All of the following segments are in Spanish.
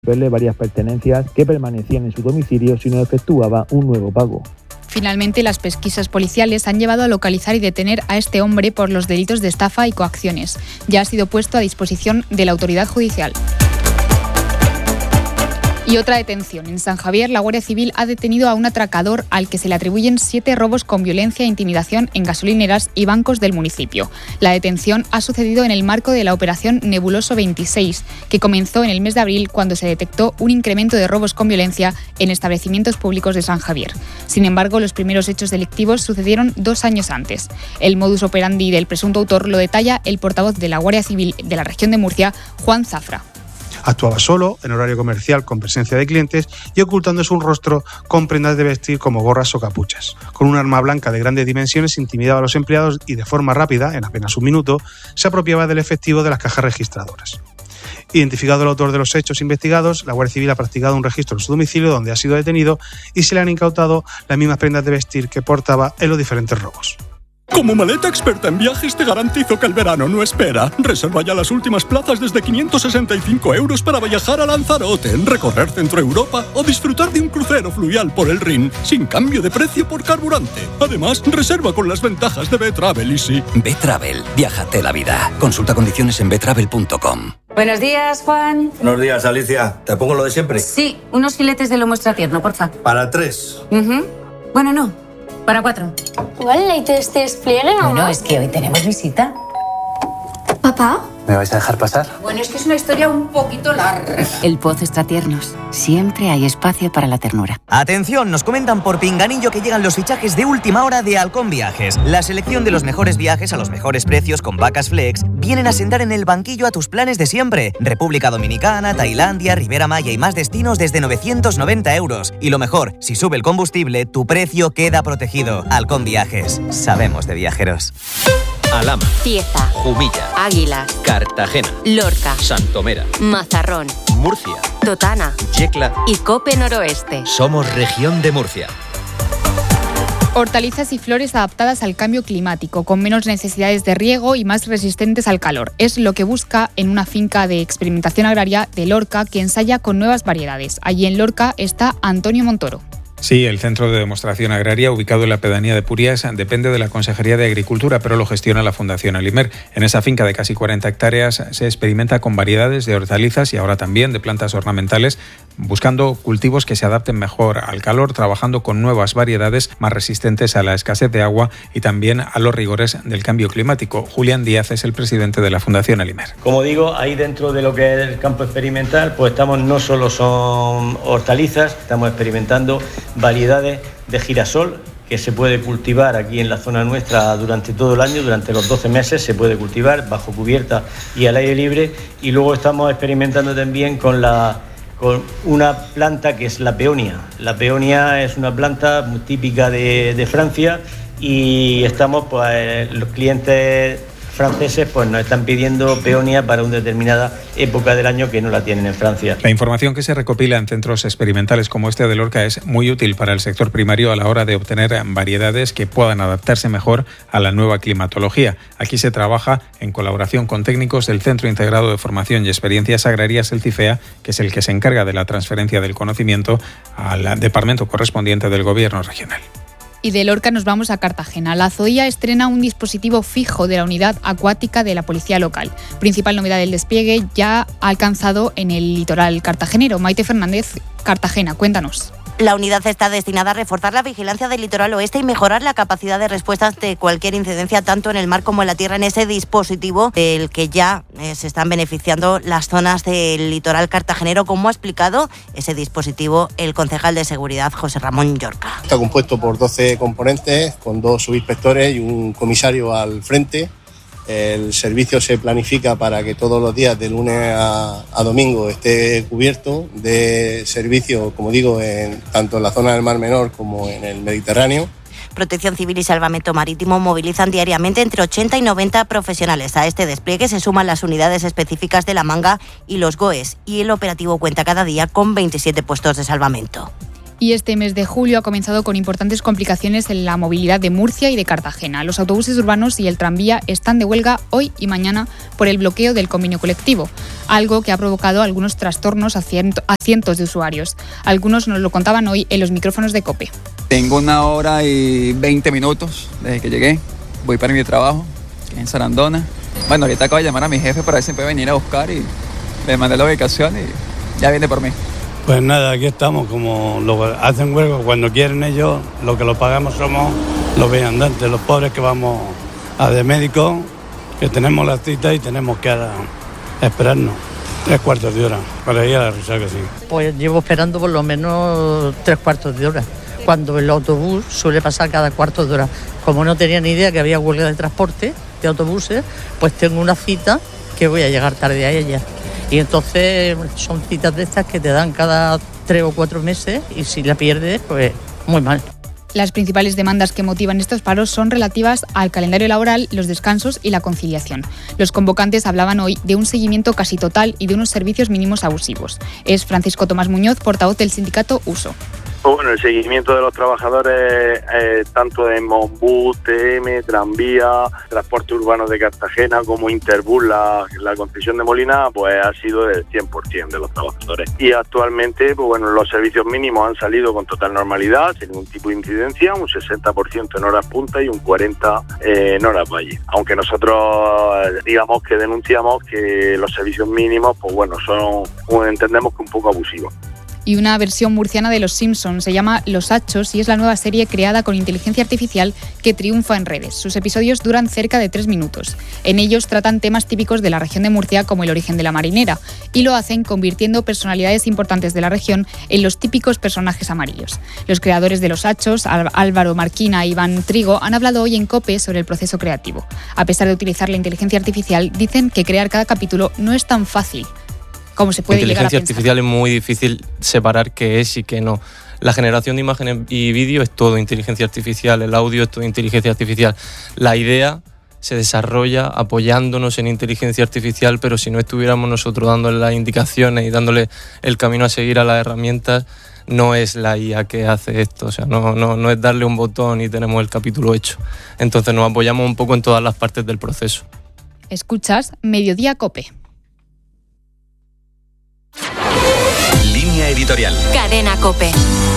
devolverle varias pertenencias que permanecían en su domicilio si no efectuaba un nuevo pago. Finalmente, las pesquisas policiales han llevado a localizar y detener a este hombre por los delitos de estafa y coacciones. Ya ha sido puesto a disposición de la autoridad judicial. Y otra detención. En San Javier, la Guardia Civil ha detenido a un atracador al que se le atribuyen 7 robos con violencia e intimidación en gasolineras y bancos del municipio. La detención ha sucedido en el marco de la operación Nebuloso 26, que comenzó en el mes de abril cuando se detectó un incremento de robos con violencia en establecimientos públicos de San Javier. Sin embargo, los primeros hechos delictivos sucedieron 2 años antes. El modus operandi del presunto autor lo detalla el portavoz de la Guardia Civil de la región de Murcia, Juan Zafra. Actuaba solo, en horario comercial, con presencia de clientes y ocultándose un rostro con prendas de vestir como gorras o capuchas. Con un arma blanca de grandes dimensiones intimidaba a los empleados y de forma rápida, en apenas un minuto, se apropiaba del efectivo de las cajas registradoras. Identificado el autor de los hechos investigados, la Guardia Civil ha practicado un registro en su domicilio donde ha sido detenido y se le han incautado las mismas prendas de vestir que portaba en los diferentes robos. Como Maleta Experta en Viajes te garantizo que el verano no espera. Reserva ya las últimas plazas desde 565 € para viajar a Lanzarote, recorrer Centro Europa o disfrutar de un crucero fluvial por el Rin sin cambio de precio por carburante. Además, reserva con las ventajas de B-Travel Easy. B-Travel, viájate la vida. Consulta condiciones en betravel.com. Buenos días, Juan. Buenos días, Alicia. ¿Te pongo lo de siempre? Sí, unos filetes de lomo extratierno, porfa. Para 3. Bueno, no. Para 4. Igual la te despliegue, ¿no? Bueno, es que hoy tenemos visita. ¿Papá? ¿Me vais a dejar pasar? Bueno, es que es una historia un poquito larga. El Pozo Extratiernos. Siempre hay espacio para la ternura. Atención, nos comentan por pinganillo que llegan los fichajes de última hora de Halcón Viajes. La selección de los mejores viajes a los mejores precios con vacas flex vienen a sentar en el banquillo a tus planes de siempre. República Dominicana, Tailandia, Riviera Maya y más destinos desde 990 €. Y lo mejor, si sube el combustible, tu precio queda protegido. Halcón Viajes. Sabemos de viajeros. Alhama, Cieza, Jumilla, Águilas, Cartagena, Lorca, Santomera, Mazarrón, Murcia, Totana, Yecla y Cope Noroeste. Somos Región de Murcia. Hortalizas y flores adaptadas al cambio climático, con menos necesidades de riego y más resistentes al calor. Es lo que busca en una finca de experimentación agraria de Lorca, que ensaya con nuevas variedades. Allí en Lorca está Antonio Montoro. Sí, el centro de demostración agraria, ubicado en la pedanía de Purias, depende de la Consejería de Agricultura, pero lo gestiona la Fundación Alimer. En esa finca de casi 40 hectáreas se experimenta con variedades de hortalizas y ahora también de plantas ornamentales, buscando cultivos que se adapten mejor al calor, trabajando con nuevas variedades más resistentes a la escasez de agua y también a los rigores del cambio climático. Julián Díaz es el presidente de la Fundación Alimer. Como digo, ahí dentro de lo que es el campo experimental, pues no solo son hortalizas, estamos experimentando variedades de girasol que se puede cultivar aquí en la zona nuestra durante todo el año, durante los 12 meses se puede cultivar bajo cubierta y al aire libre, y luego estamos experimentando también con una planta que es la peonia. La peonia es una planta muy típica de Francia y estamos, pues los clientes franceses pues nos están pidiendo peonia para una determinada época del año que no la tienen en Francia. La información que se recopila en centros experimentales como este de Lorca es muy útil para el sector primario a la hora de obtener variedades que puedan adaptarse mejor a la nueva climatología. Aquí se trabaja en colaboración con técnicos del Centro Integrado de Formación y Experiencias Agrarias, el CIFEA, que es el que se encarga de la transferencia del conocimiento al departamento correspondiente del Gobierno regional. Y de Lorca nos vamos a Cartagena. La Zoía estrena un dispositivo fijo de la unidad acuática de la policía local. Principal novedad del despliegue ya ha alcanzado en el litoral cartagenero. Maite Fernández, Cartagena, cuéntanos. La unidad está destinada a reforzar la vigilancia del litoral oeste y mejorar la capacidad de respuesta ante cualquier incidencia, tanto en el mar como en la tierra, en ese dispositivo del que ya se están beneficiando las zonas del litoral cartagenero, como ha explicado ese dispositivo el concejal de seguridad, José Ramón Llorca. Está compuesto por 12 componentes, con 2 subinspectores y un comisario al frente. El servicio se planifica para que todos los días, de lunes a domingo, esté cubierto de servicio, como digo, tanto en la zona del Mar Menor como en el Mediterráneo. Protección Civil y Salvamento Marítimo movilizan diariamente entre 80 y 90 profesionales. A este despliegue se suman las unidades específicas de la Manga y los GOES, y el operativo cuenta cada día con 27 puestos de salvamento. Y este mes de julio ha comenzado con importantes complicaciones en la movilidad de Murcia y de Cartagena. Los autobuses urbanos y el tranvía están de huelga hoy y mañana por el bloqueo del convenio colectivo, algo que ha provocado algunos trastornos a cientos de usuarios. Algunos nos lo contaban hoy en los micrófonos de COPE. Tengo 1 hora y 20 minutos desde que llegué. Voy para mi trabajo, que es en Sarandona. Bueno, ahorita acabo de llamar a mi jefe para ver si puede venir a buscar y le mandé la ubicación y ya viene por mí. Pues nada, aquí estamos, como lo hacen huelga cuando quieren ellos, lo que lo pagamos somos los viandantes, los pobres que vamos a de médico, que tenemos la cita y tenemos que esperarnos 3/4 de hora para ir a la resaca, sí. Pues llevo esperando por lo menos 3/4 de hora, cuando el autobús suele pasar cada 1/4 de hora. Como no tenía ni idea que había huelga de transporte, de autobuses, pues tengo una cita que voy a llegar tarde a ella. Y entonces son citas de estas que te dan cada 3 o 4 meses y si la pierdes, pues muy mal. Las principales demandas que motivan estos paros son relativas al calendario laboral, los descansos y la conciliación. Los convocantes hablaban hoy de un seguimiento casi total y de unos servicios mínimos abusivos. Es Francisco Tomás Muñoz, portavoz del sindicato USO. Pues bueno, el seguimiento de los trabajadores, tanto en Monbús, TM, Tranvía, Transporte Urbano de Cartagena, como Interbús, la concesión de Molina, pues ha sido del 100% de los trabajadores. Y actualmente, pues bueno, los servicios mínimos han salido con total normalidad, sin ningún tipo de incidencia, un 60% en horas punta y un 40% en horas valle. Aunque nosotros, digamos que denunciamos que los servicios mínimos, pues bueno, entendemos que un poco abusivos. Y una versión murciana de Los Simpson. Se llama Los Hachos y es la nueva serie creada con inteligencia artificial que triunfa en redes. Sus episodios duran cerca de 3 minutos. En ellos tratan temas típicos de la región de Murcia, como el origen de la marinera, y lo hacen convirtiendo personalidades importantes de la región en los típicos personajes amarillos. Los creadores de Los Hachos, Álvaro Marquina e Iván Trigo, han hablado hoy en COPE sobre el proceso creativo. A pesar de utilizar la inteligencia artificial, dicen que crear cada capítulo no es tan fácil como se puede llegar a pensar. La inteligencia artificial es muy difícil separar qué es y qué no. La generación de imágenes y vídeo es todo inteligencia artificial, el audio es todo inteligencia artificial. La idea se desarrolla apoyándonos en inteligencia artificial, pero si no estuviéramos nosotros dándole las indicaciones y dándole el camino a seguir a las herramientas, no es la IA que hace esto, o sea, no es darle un botón y tenemos el capítulo hecho. Entonces nos apoyamos un poco en todas las partes del proceso. Escuchas Mediodía COPE. Línea editorial. Cadena COPE.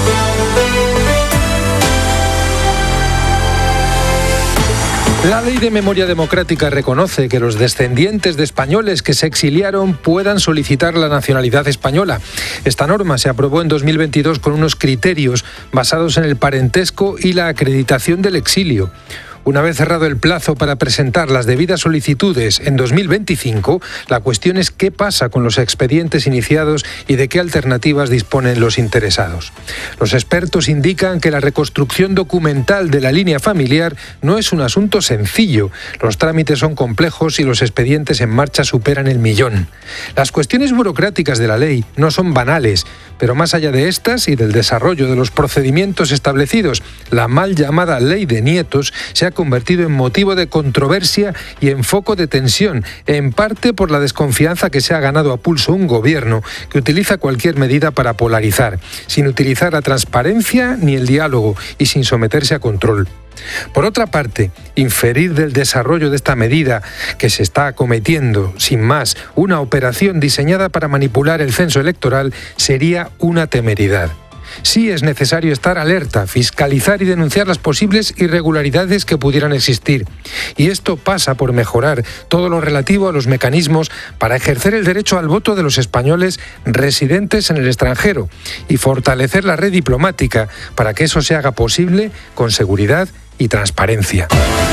La Ley de Memoria Democrática reconoce que los descendientes de españoles que se exiliaron puedan solicitar la nacionalidad española. Esta norma se aprobó en 2022 con unos criterios basados en el parentesco y la acreditación del exilio. Una vez cerrado el plazo para presentar las debidas solicitudes en 2025, la cuestión es qué pasa con los expedientes iniciados y de qué alternativas disponen los interesados. Los expertos indican que la reconstrucción documental de la línea familiar no es un asunto sencillo. Los trámites son complejos y los expedientes en marcha superan el 1.000.000. Las cuestiones burocráticas de la ley no son banales, pero más allá de estas y del desarrollo de los procedimientos establecidos, la mal llamada Ley de Nietos se ha convertido en motivo de controversia y en foco de tensión, en parte por la desconfianza que se ha ganado a pulso un gobierno que utiliza cualquier medida para polarizar, sin utilizar la transparencia ni el diálogo y sin someterse a control. Por otra parte, inferir del desarrollo de esta medida que se está acometiendo, sin más, una operación diseñada para manipular el censo electoral sería una temeridad. Sí es necesario estar alerta, fiscalizar y denunciar las posibles irregularidades que pudieran existir. Y esto pasa por mejorar todo lo relativo a los mecanismos para ejercer el derecho al voto de los españoles residentes en el extranjero y fortalecer la red diplomática para que eso se haga posible con seguridad y transparencia.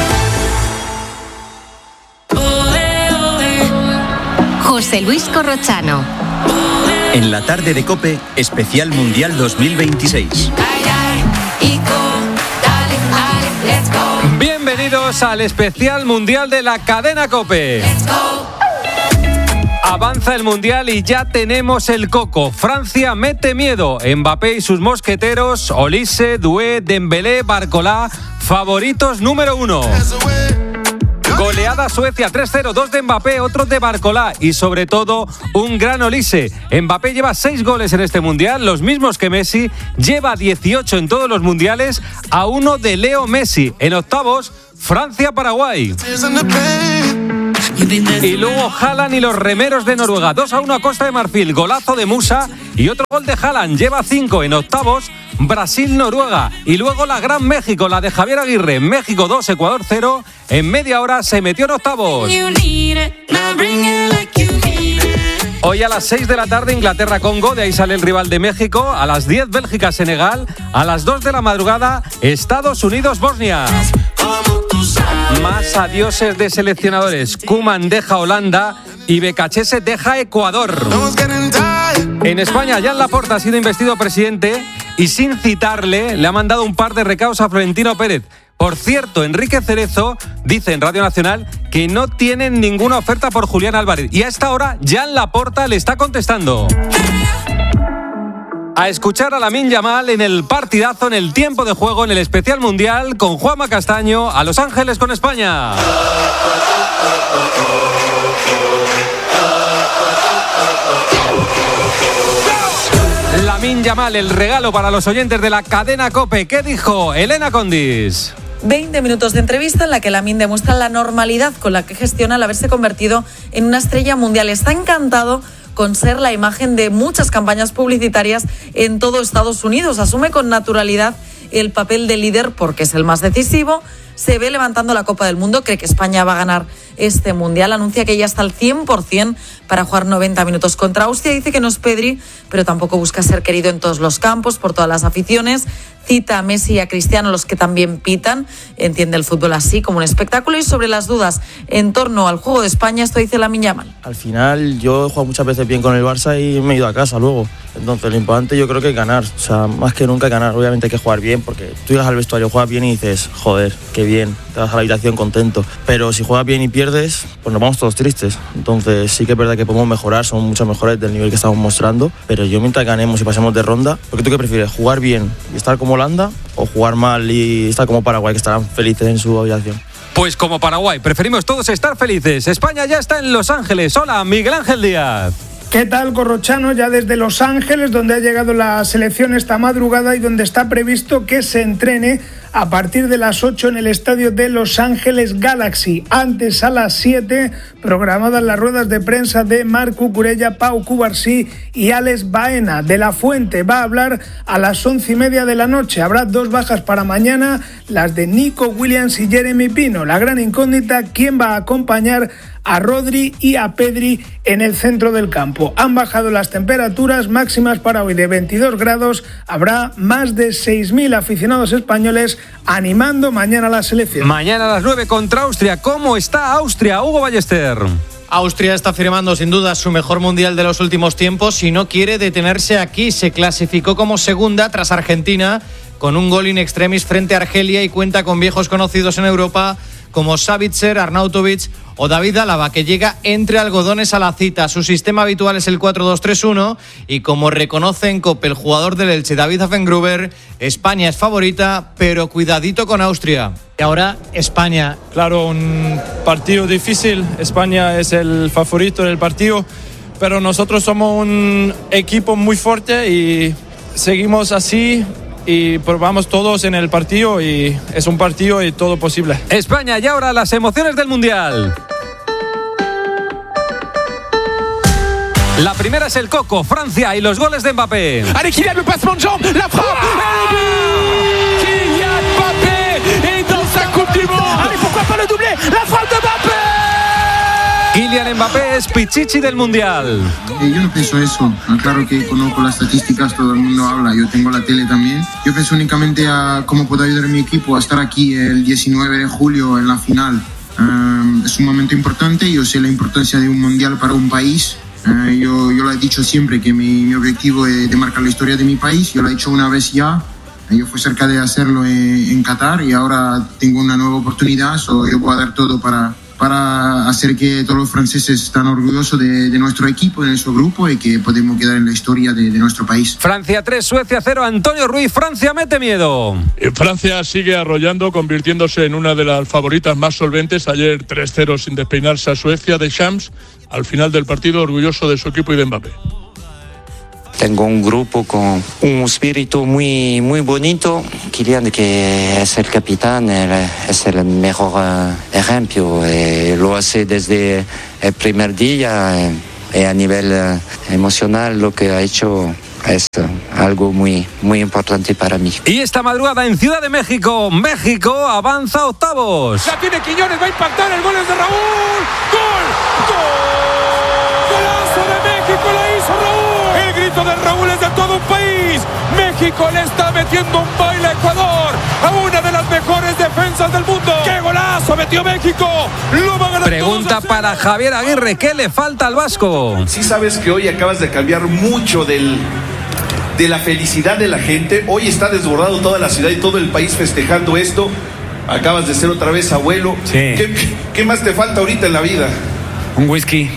José Luis Corrochano. En la tarde de COPE, especial Mundial 2026. Bienvenidos al especial Mundial de la cadena COPE. Avanza el Mundial y ya tenemos el coco. Francia mete miedo. Mbappé y sus mosqueteros, Olise, Doué, Dembélé, Barcolá, favoritos número 1. Goleada a Suecia 3-0, 2 de Mbappé, otro de Barcolá y sobre todo un gran Olise. Mbappé lleva 6 goles en este Mundial, los mismos que Messi, lleva 18 en todos los Mundiales, a 1 de Leo Messi. En octavos, Francia-Paraguay. Y luego Haaland y los remeros de Noruega, 2-1 a Costa de Marfil, golazo de Musa y otro gol de Haaland, lleva 5 en octavos, Brasil-Noruega. Y luego la Gran México, la de Javier Aguirre, México 2, Ecuador 0, en media hora se metió en octavos. Hoy a las 6 de la tarde Inglaterra-Congo, de ahí sale el rival de México, a las 10 Bélgica-Senegal, a las 2 de la madrugada Estados Unidos-Bosnia. Más adioses de seleccionadores. Koeman deja Holanda y Becachese deja Ecuador. En España, Joan Laporta ha sido investido presidente y sin citarle le ha mandado un par de recados a Florentino Pérez. Por cierto, Enrique Cerezo dice en Radio Nacional que no tienen ninguna oferta por Julián Álvarez. Y a esta hora, Joan Laporta le está contestando. A escuchar a Lamine Yamal en el partidazo, en el tiempo de juego, en el especial mundial con Juanma Castaño, a Los Ángeles con España. Lamine Yamal, el regalo para los oyentes de la cadena COPE. ¿Qué dijo Elena Condis? 20 minutos de entrevista en la que Lamine demuestra la normalidad con la que gestiona el haberse convertido en una estrella mundial. Está encantado con ser la imagen de muchas campañas publicitarias en todo Estados Unidos. Asume con naturalidad el papel de líder porque es el más decisivo. Se ve levantando la Copa del Mundo, cree que España va a ganar este Mundial. Anuncia que ya está al 100% para jugar 90 minutos contra Austria. Dice que no es Pedri, pero tampoco busca ser querido en todos los campos, por todas las aficiones. Cita a Messi y a Cristiano, los que también pitan. Entiende el fútbol así, como un espectáculo. Y sobre las dudas en torno al juego de España, esto dice Lamine Yamal. Al final, yo he jugado muchas veces bien con el Barça y me he ido a casa luego. Entonces, lo importante yo creo que es ganar. O sea, más que nunca ganar. Obviamente hay que jugar bien, porque tú llegas al vestuario, juegas bien y dices, joder, qué bien. Te vas a la habitación contento. Pero si juegas bien y pierdes, pues nos vamos todos tristes. Entonces, sí que es verdad que podemos mejorar. Somos mucho mejores del nivel que estamos mostrando. Pero yo mientras ganemos y pasemos de ronda, porque tú qué prefieres, jugar bien y estar como Holanda o jugar mal y estar como Paraguay, que estarán felices en su habitación. Pues como Paraguay, preferimos todos estar felices. España ya está en Los Ángeles. Hola, Miguel Ángel Díaz. ¿Qué tal, Corrochano? Ya desde Los Ángeles, donde ha llegado la selección esta madrugada y donde está previsto que se entrene a partir de las 8 en el estadio de Los Ángeles Galaxy. Antes, a las 7, programadas las ruedas de prensa de Marc Cucurella, Pau Cubarsí y Alex Baena. De la Fuente va a hablar a las 11:30 de la noche. Habrá 2 bajas para mañana, las de Nico Williams y Jeremy Pino. La gran incógnita, ¿quién va a acompañar a Rodri y a Pedri en el centro del campo? Han bajado las temperaturas máximas para hoy de 22 grados. Habrá más de 6.000 aficionados españoles animando mañana a la selección. Mañana a las 9 contra Austria. ¿Cómo está Austria, Hugo Ballester? Austria está firmando sin duda su mejor mundial de los últimos tiempos y no quiere detenerse aquí. Se clasificó como segunda tras Argentina con un gol in extremis frente a Argelia y cuenta con viejos conocidos en Europa como Savitzer, Arnautovic o David Álava, que llega entre algodones a la cita. Su sistema habitual es el 4-2-3-1 y como reconoce en COPE el jugador del Elche, David Affengruber, España es favorita, pero cuidadito con Austria. Y ahora España. Claro, un partido difícil. España es el favorito del partido, pero nosotros somos un equipo muy fuerte y seguimos así y probamos todos en el partido y es un partido y todo posible. España, y ahora las emociones del Mundial. La primera es el Coco, Francia y los goles de Mbappé. Allez, Kylian, le passement de jambe, la frappe, Kylian Mbappé est dans sa Coupe du Monde. Allez, pourquoi pas le doublé, la frappe de Mbappé. Kylian Mbappé es pichichi del Mundial. Yo no pienso eso. Claro que conozco las estadísticas, todo el mundo habla. Yo tengo la tele también. Yo pienso únicamente a cómo puedo ayudar a mi equipo a estar aquí el 19 de julio en la final. Es un momento importante. Yo sé la importancia de un Mundial para un país. Yo lo he dicho siempre que mi objetivo es de marcar la historia de mi país. Yo lo he hecho una vez ya. Yo fui cerca de hacerlo en Qatar y ahora tengo una nueva oportunidad. Yo voy a dar todo para para hacer que todos los franceses estén orgullosos de nuestro equipo, de nuestro grupo y que podemos quedar en la historia de nuestro país. Francia 3, Suecia 0, Antonio Ruiz, Francia mete miedo. Francia sigue arrollando, convirtiéndose en una de las favoritas más solventes. Ayer 3-0 sin despeinarse a Suecia de Shams, al final del partido orgulloso de su equipo y de Mbappé. Tengo un grupo con un espíritu muy, muy bonito. Kylian, que es el capitán, es el mejor ejemplo. Lo hace desde el primer día y a nivel emocional lo que ha hecho es algo muy, muy importante para mí. Y esta madrugada en Ciudad de México, México avanza a octavos. La tiene Quiñones, va a impactar, el gol es de Raúl. ¡Gol! ¡Gol! ¡Golazo de México! ¡Lo hizo Raúl! El grito de Raúl es de todo un país. México le está metiendo un baile a Ecuador, a una de las mejores defensas del mundo. ¡Qué golazo metió México! Lo va a ganar. Pregunta para Javier Aguirre, ¿qué le falta al vasco? Sí sabes que hoy acabas de cambiar mucho de la felicidad de la gente. Hoy está desbordado toda la ciudad y todo el país festejando esto. Acabas de ser otra vez abuelo. Sí. ¿Qué más te falta ahorita en la vida? Un whisky.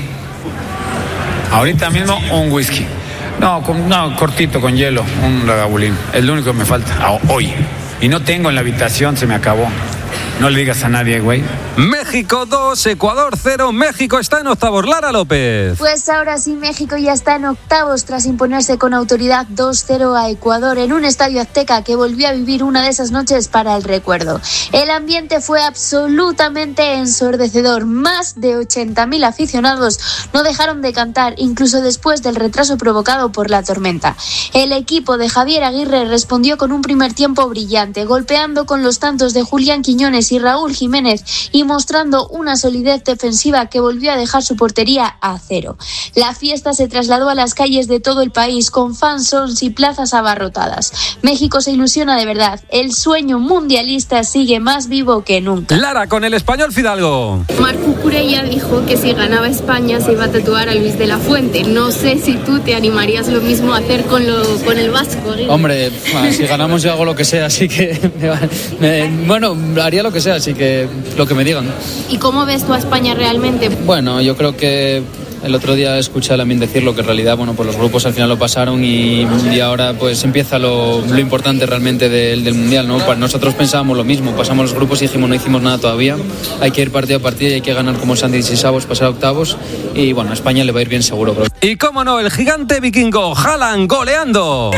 Ahorita mismo un whisky. No, cortito, con hielo, un Lagavulin. Es lo único que me falta hoy. Y no tengo en la habitación, se me acabó. No le digas a nadie, güey. México 2, Ecuador 0. México está en octavos. Lara López. Pues ahora sí, México ya está en octavos tras imponerse con autoridad 2-0 a Ecuador en un estadio azteca que volvió a vivir una de esas noches para el recuerdo. El ambiente fue absolutamente ensordecedor. Más de 80.000 aficionados no dejaron de cantar, incluso después del retraso provocado por la tormenta. El equipo de Javier Aguirre respondió con un primer tiempo brillante, golpeando con los tantos de Julián Quiñones y Raúl Jiménez y mostrando una solidez defensiva que volvió a dejar su portería a cero. La fiesta se trasladó a las calles de todo el país con fansons y plazas abarrotadas. México se ilusiona de verdad. El sueño mundialista sigue más vivo que nunca. Lara con el español Fidalgo. Marc Cucurella dijo que si ganaba España se iba a tatuar a Luis de la Fuente. No sé si tú te animarías lo mismo a hacer con el vasco. Hombre, si ganamos yo hago lo que sea, así que bueno, haría lo que sea, así que lo que me digan. ¿Y cómo ves tú a España realmente? Bueno, yo creo que el otro día escuché a Lamine decirlo, que en realidad, bueno, pues los grupos al final lo pasaron y ahora pues empieza lo importante realmente del Mundial, ¿no? Nosotros pensábamos lo mismo, pasamos los grupos y dijimos no hicimos nada todavía, hay que ir partido a partido y hay que ganar como Santi y Savos, pasar a octavos y bueno, a España le va a ir bien seguro, creo. Y cómo no, el gigante vikingo, Haaland goleando.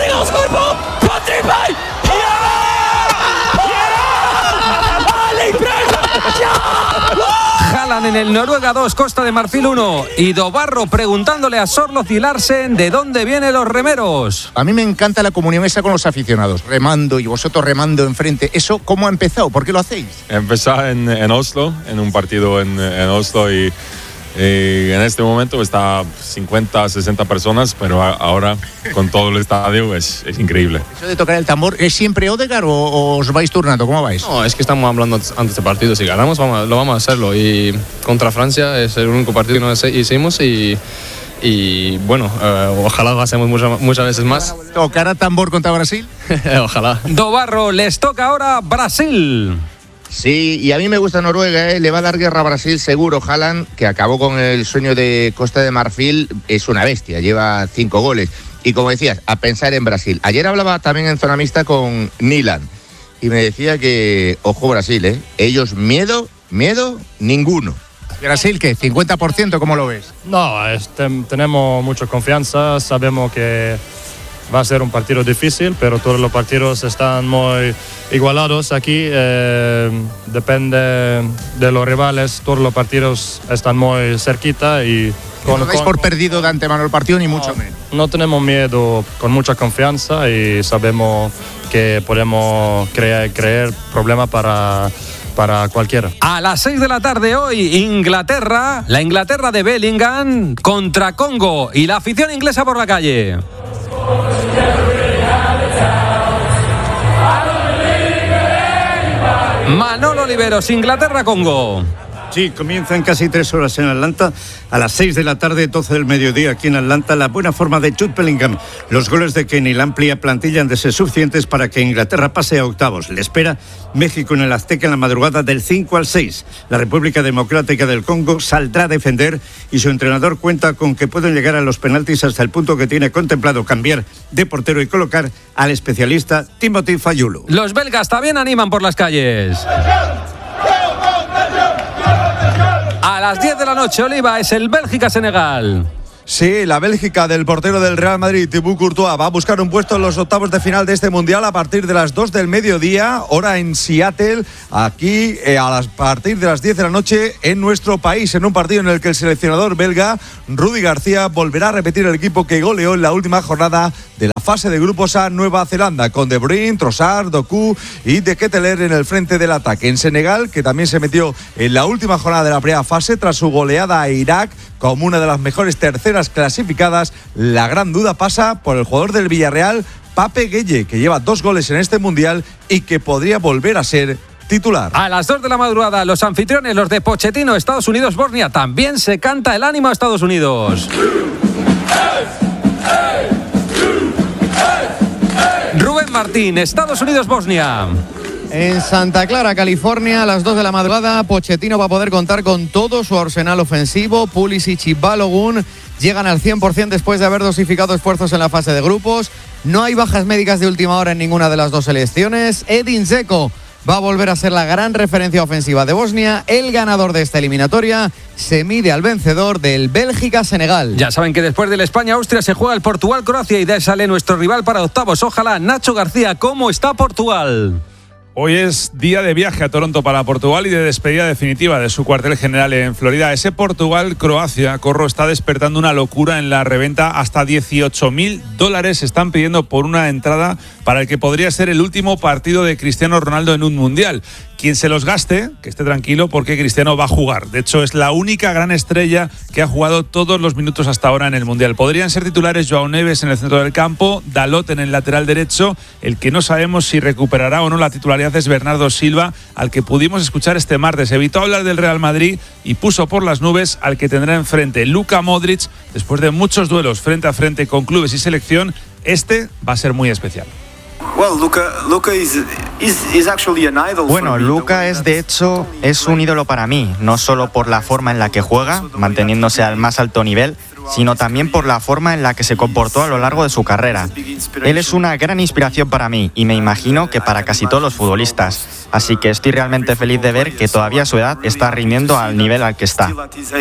Haaland en el Noruega 2, Costa de Marfil 1 y Dobarro preguntándole a Sorloth y Larsen de dónde vienen los remeros. A mí me encanta la comunión esa con los aficionados, remando y vosotros remando enfrente. ¿Eso cómo ha empezado? ¿Por qué lo hacéis? Empezó en Oslo, en un partido en Oslo y en este momento está 50, 60 personas, pero ahora con todo el estadio es increíble. ¿Eso de tocar el tambor es siempre Odegaard o os vais turnando? ¿Cómo vais? No, es que estamos hablando antes de partido. Si ganamos, lo vamos a hacerlo. Y contra Francia es el único partido que no hicimos y bueno, ojalá lo hacemos muchas veces más. ¿Tocar a tambor contra Brasil? Ojalá. Dobarro, les toca ahora Brasil. Sí, y a mí me gusta Noruega, le va a dar guerra a Brasil seguro. Haaland, que acabó con el sueño de Costa de Marfil, es una bestia, lleva 5 goles. Y como decías, a pensar en Brasil. Ayer hablaba también en zona mixta con Nilan y me decía que, ojo Brasil, ellos miedo, ninguno. Brasil, ¿qué? ¿50%? ¿Cómo lo ves? No, tenemos mucha confianza, sabemos que va a ser un partido difícil, pero todos los partidos están muy igualados aquí. Depende de los rivales, todos los partidos están muy cerquita y no dais por perdido de antemano el partido, ni mucho menos. No tenemos miedo, con mucha confianza y sabemos que podemos crear problemas para cualquiera. A las 6 de la tarde hoy, Inglaterra, la Inglaterra de Bellingham contra Congo y la afición inglesa por la calle. Manolo Oliveros, Inglaterra-Congo. Sí, comienzan casi 3 horas en Atlanta, a las 6 de la tarde, 12 del mediodía aquí en Atlanta, la buena forma de Jude Bellingham. Los goles de Kane y la amplia plantilla han de ser suficientes para que Inglaterra pase a octavos. Le espera México en el Azteca en la madrugada del 5 al 6. La República Democrática del Congo saldrá a defender y su entrenador cuenta con que pueden llegar a los penaltis hasta el punto que tiene contemplado cambiar de portero y colocar al especialista Timothy Fayulu. Los belgas también animan por las calles. A las 10 de la noche, Oliva, es el Bélgica-Senegal. Sí, la Bélgica del portero del Real Madrid, Thibaut Courtois, va a buscar un puesto en los octavos de final de este Mundial a partir de las 2 del mediodía, hora en Seattle, aquí a partir de las 10 de la noche en nuestro país, en un partido en el que el seleccionador belga, Rudi García, volverá a repetir el equipo que goleó en la última jornada de la fase de grupos a Nueva Zelanda, con De Bruyne, Trossard, Doku y De Ketelaere en el frente del ataque. En Senegal, que también se metió en la última jornada de la primera fase tras su goleada a Irak como una de las mejores terceras clasificadas, la gran duda pasa por el jugador del Villarreal, Pape Gueye, que lleva 2 goles en este Mundial y que podría volver a ser titular. A las 2 de la madrugada, los anfitriones, los de Pochettino, Estados Unidos-Bosnia, también se canta el ánimo a Estados Unidos. Rubén Martín, Estados Unidos-Bosnia. En Santa Clara, California, a las 2 de la madrugada, Pochettino va a poder contar con todo su arsenal ofensivo. Pulisic y Balogun llegan al 100% después de haber dosificado esfuerzos en la fase de grupos. No hay bajas médicas de última hora en ninguna de las dos selecciones. Edin Dzeko va a volver a ser la gran referencia ofensiva de Bosnia. El ganador de esta eliminatoria se mide al vencedor del Bélgica-Senegal. Ya saben que después del España-Austria se juega el Portugal-Croacia y de ahí sale nuestro rival para octavos. Ojalá. Nacho García, ¿cómo está Portugal? Hoy es día de viaje a Toronto para Portugal y de despedida definitiva de su cuartel general en Florida. Ese Portugal-Croacia, Corro, está despertando una locura en la reventa. Hasta $18.000 están pidiendo por una entrada para el que podría ser el último partido de Cristiano Ronaldo en un mundial. Quien se los gaste, que esté tranquilo porque Cristiano va a jugar. De hecho, es la única gran estrella que ha jugado todos los minutos hasta ahora en el Mundial. Podrían ser titulares Joao Neves en el centro del campo, Dalot en el lateral derecho. El que no sabemos si recuperará o no la titularidad es Bernardo Silva, al que pudimos escuchar este martes. Evitó hablar del Real Madrid y puso por las nubes al que tendrá enfrente Luka Modric. Después de muchos duelos frente a frente con clubes y selección, este va a ser muy especial. Bueno, Luka es de hecho un ídolo para mí, no solo por la forma en la que juega, manteniéndose al más alto nivel, sino también por la forma en la que se comportó a lo largo de su carrera. Él es una gran inspiración para mí y me imagino que para casi todos los futbolistas. Así que estoy realmente feliz de ver que todavía a su edad está rindiendo al nivel al que está.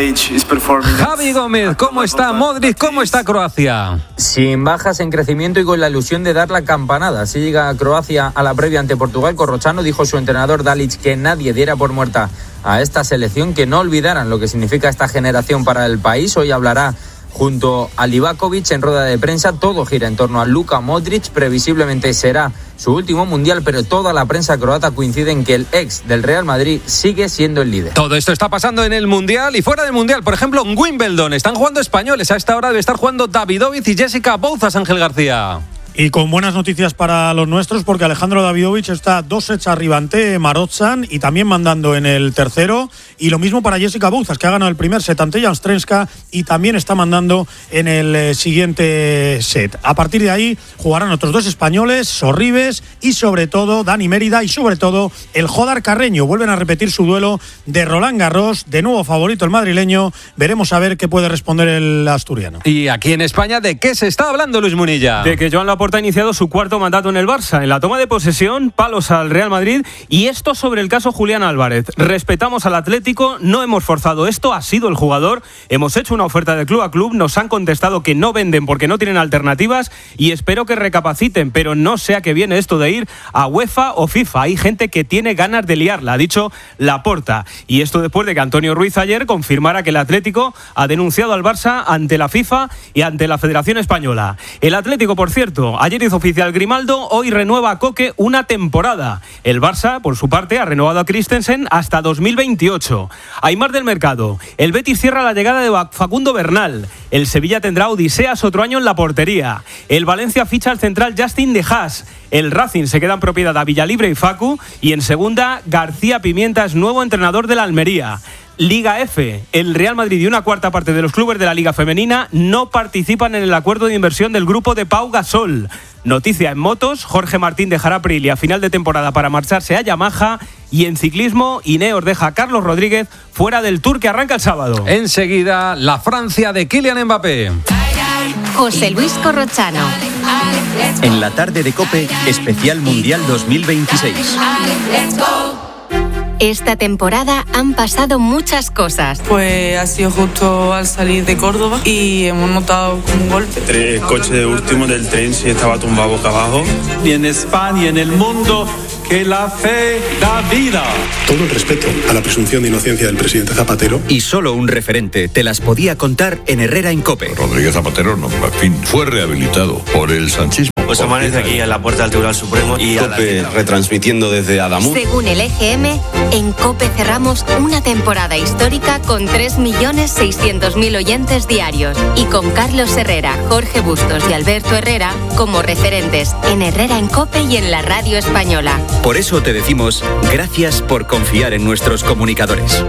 Javi Gómez, ¿cómo está Modric? ¿Cómo está Croacia? Sin bajas, en crecimiento y con la ilusión de dar la campanada. Así llega Croacia a la previa ante Portugal. Corrochano dijo su entrenador Dalic que nadie diera por muerta a esta selección, que no olvidaran lo que significa esta generación para el país. Hoy hablará junto a Livakovic en rueda de prensa. Todo gira en torno a Luka Modric. Previsiblemente será su último mundial, pero toda la prensa croata coincide en que el ex del Real Madrid sigue siendo el líder. Todo esto está pasando en el mundial y fuera del mundial. Por ejemplo, en Wimbledon están jugando españoles. A esta hora debe estar jugando Davidovich y Jessica Bouzas, Ángel García. Y con buenas noticias para los nuestros, porque Alejandro Davidovich está 2 sets arriba ante Marozsan y también mandando en el tercero. Y lo mismo para Jessica Bouzas, que ha ganado el primer set ante Janstrenska y también está mandando en el siguiente set. A partir de ahí jugarán otros 2 españoles, Sorribes y sobre todo Dani Mérida y sobre todo el Jodar Carreño. Vuelven a repetir su duelo de Roland Garros, de nuevo favorito el madrileño. Veremos a ver qué puede responder el asturiano. Y aquí en España, ¿de qué se está hablando, Luis Munilla? De que Joan Laporta ha iniciado su cuarto mandato en el Barça. En la toma de posesión, palos al Real Madrid. Y esto sobre el caso Julián Álvarez. Respetamos al Atlético, no hemos forzado esto, ha sido el jugador. Hemos hecho una oferta de club a club, nos han contestado que no venden porque no tienen alternativas y espero que recapaciten, pero no sé a qué viene esto de ir a UEFA o FIFA. Hay gente que tiene ganas de liarla, ha dicho Laporta. Y esto después de que Antonio Ruiz ayer confirmara que el Atlético ha denunciado al Barça ante la FIFA y ante la Federación Española. El Atlético, por cierto, ayer hizo oficial Grimaldo, hoy renueva a Coque una temporada. El Barça, por su parte, ha renovado a Christensen hasta 2028. Aimar del Mercado. El Betis cierra la llegada de Facundo Bernal. El Sevilla tendrá odiseas otro año en la portería. El Valencia ficha al central Justin de Haas. El Racing se queda en propiedad a Villalibre y Facu. Y en segunda, García Pimienta es nuevo entrenador de la Almería. Liga F. El Real Madrid y una cuarta parte de los clubes de la Liga Femenina no participan en el acuerdo de inversión del grupo de Pau Gasol. Noticia en motos, Jorge Martín dejará Aprilia a final de temporada para marcharse a Yamaha. Y en ciclismo, Ineos deja a Carlos Rodríguez fuera del Tour que arranca el sábado. Enseguida, la Francia de Kylian Mbappé. José Luis Corrochano. En la tarde de COPE, especial Mundial 2026. Esta temporada han pasado muchas cosas. Pues ha sido justo al salir de Córdoba y hemos notado un golpe. El coche de último del tren sí estaba tumbado boca abajo. Y en España, en el mundo, que la fe da vida. Todo el respeto a la presunción de inocencia del presidente Zapatero. Y solo un referente te las podía contar en Herrera en COPE. Rodríguez Zapatero, no, en fin, fue rehabilitado por el sanchismo. Pues amanece aquí en la puerta del Tribunal Supremo y COPE retransmitiendo desde Adamuz. Según el EGM, en COPE cerramos una temporada histórica con 3.600.000 oyentes diarios y con Carlos Herrera, Jorge Bustos y Alberto Herrera como referentes en Herrera en COPE y en la radio española. Por eso te decimos gracias por confiar en nuestros comunicadores.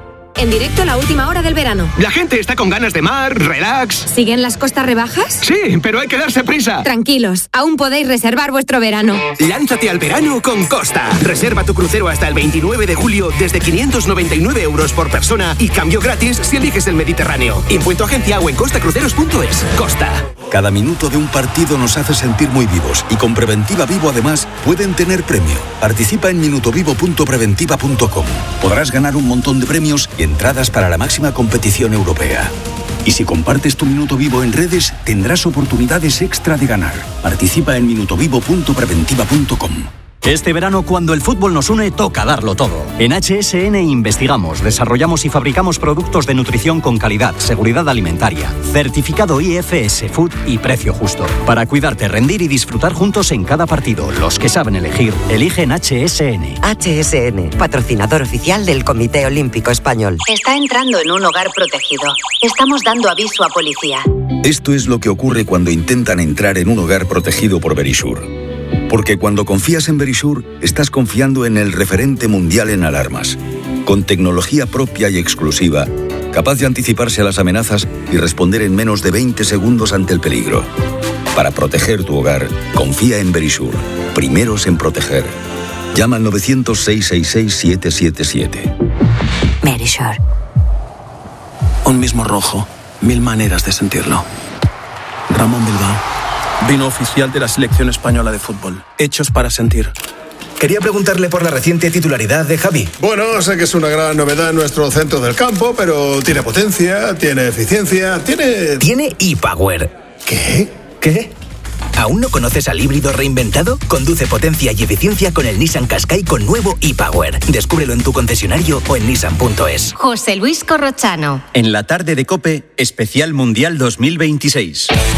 En directo la última hora del verano. La gente está con ganas de mar, relax. ¿Siguen las costas rebajas? Sí, pero hay que darse prisa. Tranquilos, aún podéis reservar vuestro verano. Lánzate al verano con Costa. Reserva tu crucero hasta el 29 de julio desde 599 euros por persona y cambio gratis si eliges el Mediterráneo. Impuesto agencia o en costacruceros.es. Costa. Cada minuto de un partido nos hace sentir muy vivos y con Preventiva Vivo además pueden tener premio. Participa en minutovivo.preventiva.com. Podrás ganar un montón de premios y entradas para la máxima competición europea. Y si compartes tu Minuto Vivo en redes, tendrás oportunidades extra de ganar. Participa en minutovivo.preventiva.com. Este verano, cuando el fútbol nos une, toca darlo todo. En HSN investigamos, desarrollamos y fabricamos productos de nutrición con calidad, seguridad alimentaria, certificado IFS Food y precio justo. Para cuidarte, rendir y disfrutar juntos en cada partido. Los que saben elegir, eligen HSN. HSN, patrocinador oficial del Comité Olímpico Español. Está entrando en un hogar protegido. Estamos dando aviso a policía. Esto es lo que ocurre cuando intentan entrar en un hogar protegido por Verisure. Porque cuando confías en Verisure, estás confiando en el referente mundial en alarmas, con tecnología propia y exclusiva, capaz de anticiparse a las amenazas y responder en menos de 20 segundos ante el peligro. Para proteger tu hogar, confía en Verisure. Primeros en proteger. Llama al 900-666-777. Verisure. Un mismo rojo, 1000 maneras de sentirlo. Ramón Bilbao. Vino oficial de la selección española de fútbol. Hechos para sentir. Quería preguntarle por la reciente titularidad de Javi. Bueno, sé que es una gran novedad en nuestro centro del campo, pero tiene potencia, tiene eficiencia, tiene... Tiene ePower. ¿Qué? ¿Aún no conoces al híbrido reinventado? Conduce potencia y eficiencia con el Nissan Qashqai con nuevo ePower. Descúbrelo en tu concesionario o en nissan.es. José Luis Corrochano. En la tarde de COPE, especial Mundial 2026.